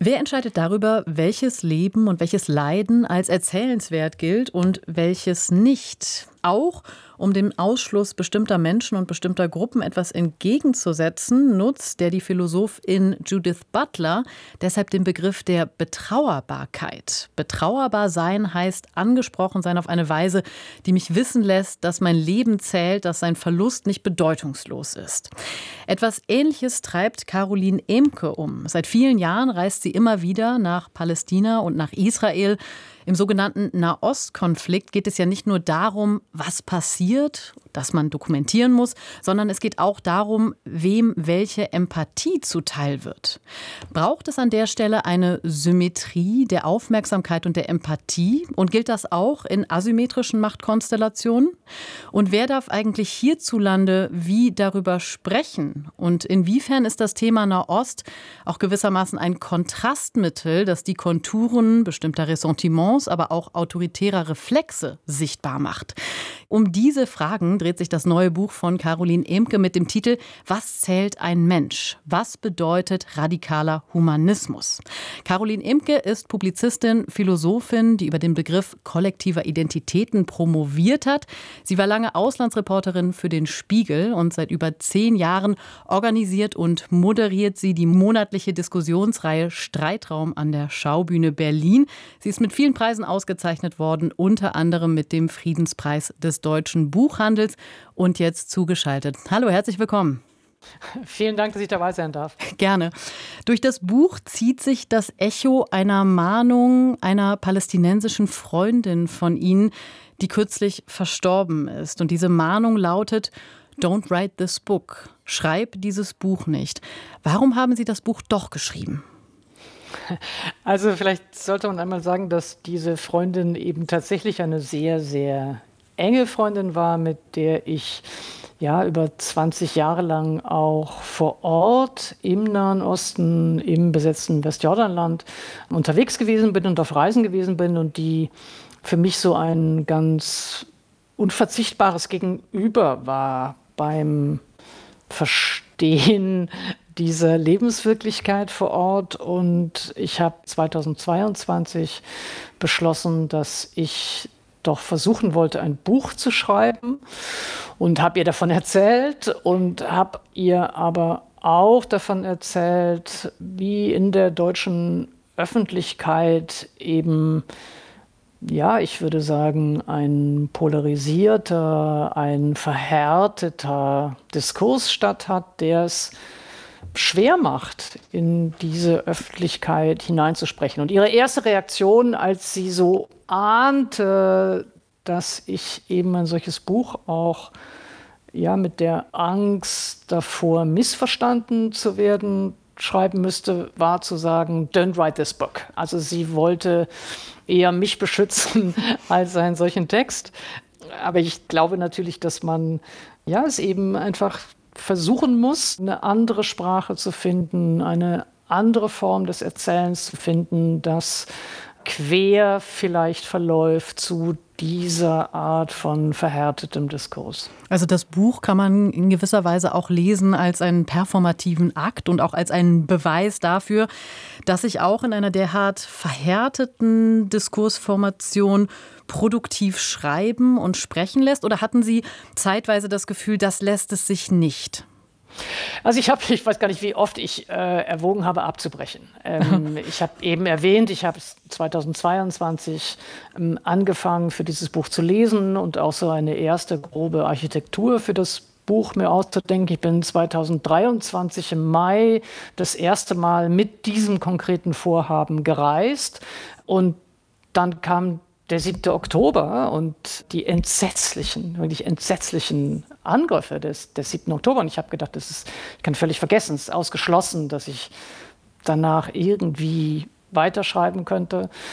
Wer entscheidet darüber, welches Leben und welches Leiden als erzählenswert gilt und welches nicht? Auch um dem Ausschluss bestimmter Menschen und bestimmter Gruppen etwas entgegenzusetzen, nutzt die Philosophin Judith Butler deshalb den Begriff der Betrauerbarkeit. Betrauerbar sein heißt angesprochen sein auf eine Weise, die mich wissen lässt, dass mein Leben zählt, dass sein Verlust nicht bedeutungslos ist. Etwas Ähnliches treibt Caroline Emke um. Seit vielen Jahren reist sie immer wieder nach Palästina und nach Israel. Im sogenannten Nahostkonflikt geht es ja nicht nur darum, was passiert, das man dokumentieren muss, sondern es geht auch darum, wem welche Empathie zuteil wird. Braucht es an der Stelle eine Symmetrie der Aufmerksamkeit und der Empathie? Und gilt das auch in asymmetrischen Machtkonstellationen? Und wer darf eigentlich hierzulande wie darüber sprechen? Und inwiefern ist das Thema Nahost auch gewissermaßen ein Kontrastmittel, das die Konturen bestimmter Ressentiments, aber auch autoritärer Reflexe sichtbar macht? Um diese Fragen dreht sich das neue Buch von Caroline Emke mit dem Titel »Was zählt ein Mensch? Was bedeutet radikaler Humanismus?« Caroline Emke ist Publizistin, Philosophin, die über den Begriff kollektiver Identitäten promoviert hat. Sie war lange Auslandsreporterin für den Spiegel und seit über 10 Jahren organisiert und moderiert sie die monatliche Diskussionsreihe Streitraum an der Schaubühne Berlin. Sie ist mit vielen Preisen ausgezeichnet worden, unter anderem mit dem Friedenspreis des Deutschen Buchhandels und jetzt zugeschaltet. Hallo, herzlich willkommen. Vielen Dank, dass ich dabei sein darf. Gerne. Durch das Buch zieht sich das Echo einer Mahnung einer palästinensischen Freundin von Ihnen, die kürzlich verstorben ist. Und diese Mahnung lautet: Don't write this book. Schreib dieses Buch nicht. Warum haben Sie das Buch doch geschrieben? Also vielleicht sollte man einmal sagen, dass diese Freundin eben tatsächlich eine sehr, sehr enge Freundin war, mit der ich über 20 Jahre lang auch vor Ort im Nahen Osten, im besetzten Westjordanland unterwegs gewesen bin und auf Reisen gewesen bin und die für mich so ein ganz unverzichtbares Gegenüber war beim Verstehen dieser Lebenswirklichkeit vor Ort. Und ich habe 2022 beschlossen, dass ich doch versuchen wollte, ein Buch zu schreiben und habe ihr davon erzählt und habe ihr aber auch davon erzählt, wie in der deutschen Öffentlichkeit eben, ich würde sagen, ein polarisierter, ein verhärteter Diskurs statt hat, der es schwer macht, in diese Öffentlichkeit hineinzusprechen. Und ihre erste Reaktion, als sie so ahnte, dass ich eben ein solches Buch auch mit der Angst davor, missverstanden zu werden, schreiben müsste, war zu sagen, don't write this book. Also sie wollte eher mich beschützen als einen solchen Text. Aber ich glaube natürlich, dass man es eben einfach versuchen muss, eine andere Sprache zu finden, eine andere Form des Erzählens zu finden, das quer vielleicht verläuft zu dieser Art von verhärtetem Diskurs. Also das Buch kann man in gewisser Weise auch lesen als einen performativen Akt und auch als einen Beweis dafür, dass sich auch in einer derart verhärteten Diskursformation produktiv schreiben und sprechen lässt? Oder hatten Sie zeitweise das Gefühl, das lässt es sich nicht? Also ich weiß gar nicht, wie oft ich erwogen habe, abzubrechen. Ich habe eben erwähnt, ich habe 2022 angefangen, für dieses Buch zu lesen und auch so eine erste grobe Architektur für das Buch mir auszudenken. Ich bin 2023 im Mai das erste Mal mit diesem konkreten Vorhaben gereist und dann kam der 7. Oktober und die wirklich entsetzlichen Angriffe des 7. Oktober. Und ich habe gedacht, ich kann völlig vergessen, es ist ausgeschlossen, dass ich danach irgendwie weiterschreiben könnte.